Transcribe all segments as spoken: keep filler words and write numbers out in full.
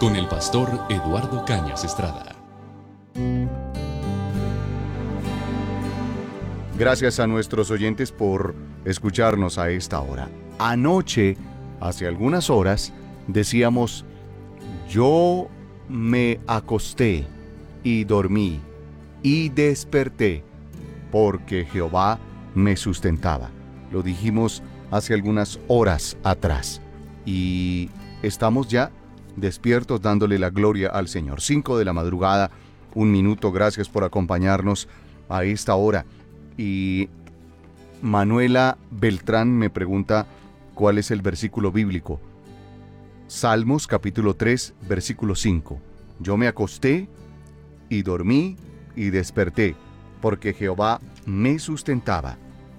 con el pastor Eduardo Cañas Estrada. Gracias a nuestros oyentes por escucharnos a esta hora. Anoche, hace algunas horas, decíamos, yo me acosté y dormí y desperté porque Jehová me sustentaba. Lo dijimos hace algunas horas atrás y estamos ya despiertos dándole la gloria al Señor. Cinco de la madrugada, un minuto. Gracias por acompañarnos a esta hora. Y Manuela Beltrán me pregunta cuál es el versículo bíblico. Salmos capítulo tres, versículo cinco. Yo me acosté y dormí y desperté, porque Jehová me sustentaba.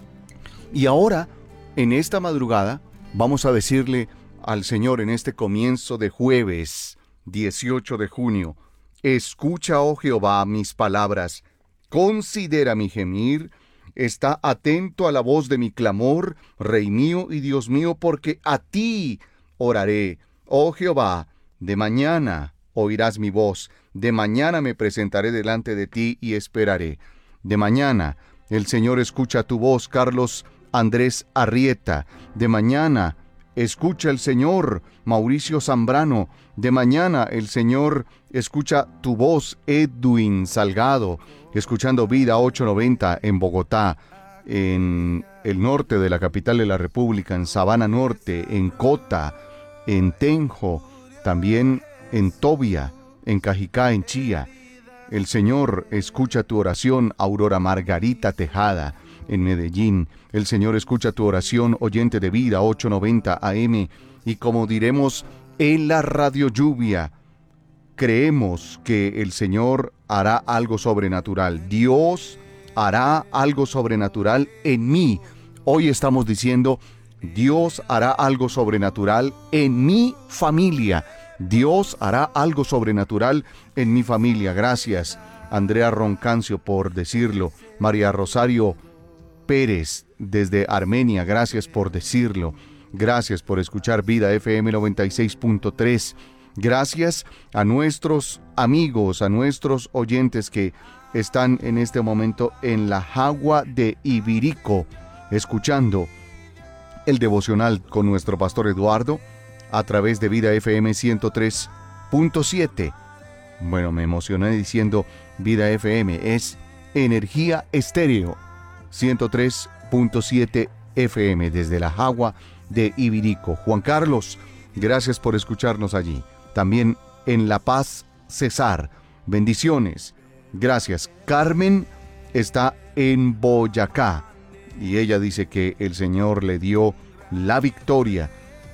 Y ahora, en esta madrugada, vamos a decirle al Señor en este comienzo de jueves dieciocho de junio, escucha, oh Jehová, mis palabras, considera mi gemir, está atento a la voz de mi clamor, Rey mío y Dios mío, porque a ti oraré. Oh Jehová, de mañana oirás mi voz, de mañana me presentaré delante de ti y esperaré. De mañana el Señor escucha tu voz, Carlos Andrés Arrieta. De mañana escucha el Señor, Mauricio Zambrano. De mañana el Señor escucha tu voz, Edwin Salgado, escuchando Vida ochocientos noventa en Bogotá, en el norte de la capital de la República, en Sabana Norte, en Cota, en Tenjo, también en Tobia, en Cajicá, en Chía. El Señor escucha tu oración, Aurora Margarita Tejada, en Medellín. El Señor escucha tu oración, oyente de Vida ochocientos noventa A M. Y como diremos en la Radio Lluvia, creemos que el Señor hará algo sobrenatural. Dios hará algo sobrenatural en mí. Hoy estamos diciendo, Dios hará algo sobrenatural en mi familia. Dios hará algo sobrenatural en mi familia. Gracias, Andrea Roncancio, por decirlo. María Rosario Pérez, desde Armenia, gracias por decirlo. Gracias por escuchar Vida F M noventa y seis punto tres. Gracias a nuestros amigos, a nuestros oyentes que están en este momento en la Jagua de Ibirico, escuchando el devocional con nuestro pastor Eduardo a través de Vida F M ciento tres punto siete. Bueno, me emocioné diciendo Vida F M, es Energía Estéreo ciento tres punto siete F M desde la Jagua de Ibirico. Juan Carlos, gracias por escucharnos allí. También en La Paz, Cesar, bendiciones. Gracias. Carmen está en Boyacá y ella dice que el Señor le dio la victoria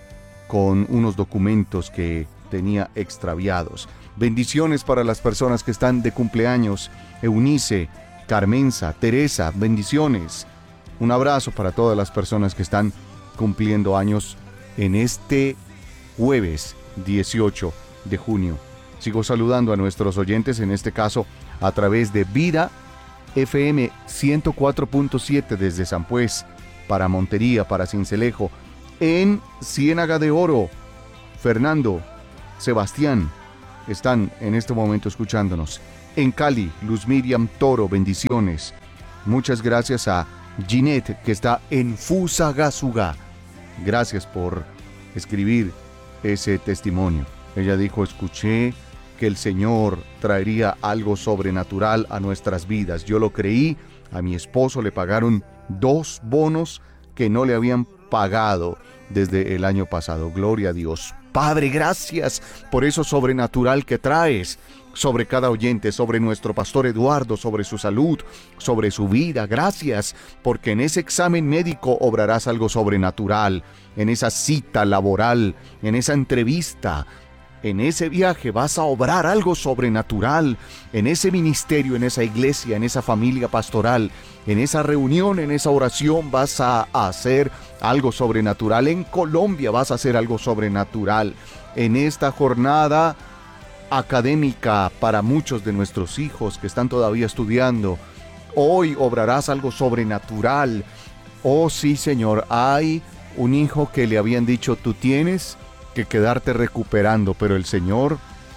con unos documentos que tenía extraviados. Bendiciones para las personas que están de cumpleaños. Eunice, Carmenza, Teresa, bendiciones. Un abrazo para todas las personas que están cumpliendo años en este jueves dieciocho de junio. Sigo saludando a nuestros oyentes, en este caso a través de Vida F M ciento cuatro punto siete desde San Pues, para Montería, para Sincelejo, en Ciénaga de Oro. Fernando, Sebastián, están en este momento escuchándonos. En Cali, Luz Miriam Toro, bendiciones. Muchas gracias a Ginette, que está en Fusagasugá. Gracias por escribir ese testimonio. Ella dijo, escuché que el Señor traería algo sobrenatural a nuestras vidas. Yo lo creí. A mi esposo le pagaron dos bonos que no le habían pagado desde el año pasado. Gloria a Dios. Padre, gracias por eso sobrenatural que traes sobre cada oyente, sobre nuestro pastor Eduardo, sobre su salud, sobre su vida. Gracias, porque en ese examen médico obrarás algo sobrenatural, en esa cita laboral, en esa entrevista, en ese viaje vas a obrar algo sobrenatural, en ese ministerio, en esa iglesia, en esa familia pastoral, en esa reunión, en esa oración vas a hacer algo sobrenatural. En Colombia vas a hacer algo sobrenatural. En esta jornada académica para muchos de nuestros hijos que están todavía estudiando, hoy obrarás algo sobrenatural. Oh sí, Señor, hay un hijo que le habían dicho, tú tienes que quedarte recuperando, pero el Señor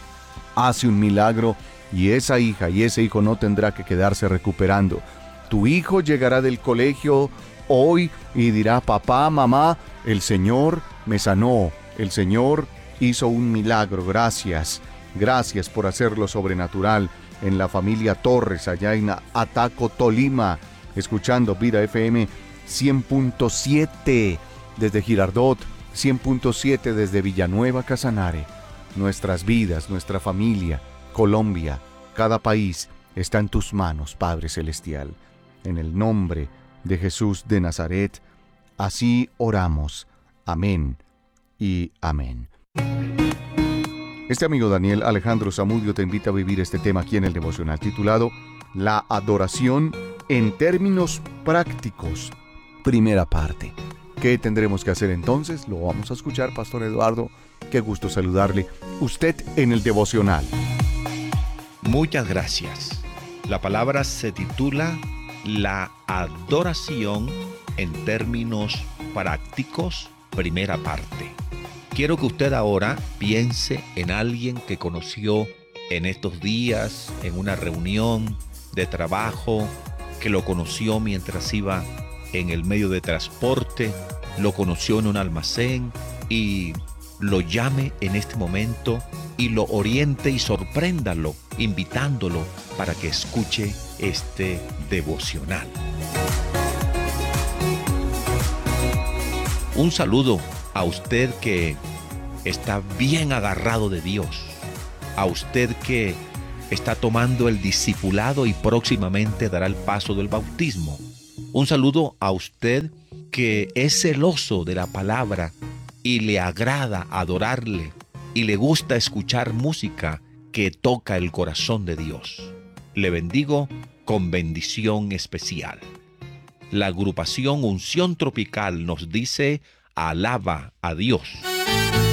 hace un milagro y esa hija y ese hijo no tendrá que quedarse recuperando. Tu hijo llegará del colegio hoy y dirá: papá, mamá, el Señor me sanó, el Señor hizo un milagro, gracias, gracias por hacerlo sobrenatural. En la familia Torres, allá en Ataco, Tolima, escuchando Vida F M cien punto siete desde Girardot, cien punto siete desde Villanueva, Casanare. Nuestras vidas, nuestra familia, Colombia, cada país está en tus manos, Padre Celestial. En el nombre de Jesús de Nazaret, así oramos. Amén y amén. Este amigo Daniel Alejandro Zamudio te invita a vivir este tema aquí en el devocional titulado La adoración en términos prácticos. Primera parte. ¿Qué tendremos que hacer entonces? Lo vamos a escuchar, Pastor Eduardo. Qué gusto saludarle. Usted en el devocional. Muchas gracias. La palabra se titula La adoración en términos prácticos, primera parte. Quiero que usted ahora piense en alguien que conoció en estos días, en una reunión de trabajo, que lo conoció mientras iba en el medio de transporte, lo conoció en un almacén y lo llame en este momento y lo oriente y sorpréndalo, invitándolo para que escuche este devocional. Un saludo a usted que está bien agarrado de Dios, a usted que está tomando el discipulado y próximamente dará el paso del bautismo. Un saludo a usted que es celoso de la palabra y le agrada adorarle y le gusta escuchar música que toca el corazón de Dios. Le bendigo con bendición especial. La agrupación Unción Tropical nos dice: alaba a Dios.